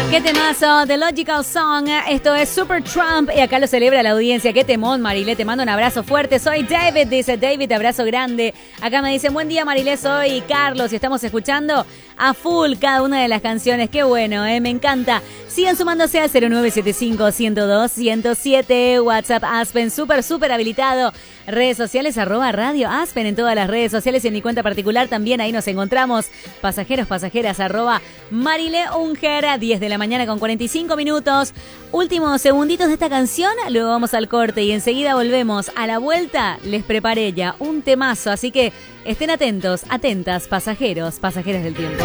Qué temazo, The Logical Song. Esto es Super Trump y acá lo celebra la audiencia. Qué temón, Marilé. Te mando un abrazo fuerte. Soy David, dice David, abrazo grande. Acá me dicen, buen día, Marilé, soy Carlos y estamos escuchando a full cada una de las canciones. Qué bueno, me encanta. Sigan sumándose al 0975-102-107. WhatsApp Aspen, súper habilitado. Redes sociales, @Radio Aspen en todas las redes sociales y en mi cuenta particular también ahí nos encontramos. Pasajeros, pasajeras, @Marilé Unger, 10 de la mañana con 45 minutos. Últimos segunditos de esta canción, luego vamos al corte y enseguida volvemos. A la vuelta les preparé ya un temazo, así que estén atentos, atentas, pasajeros, pasajeras del tiempo.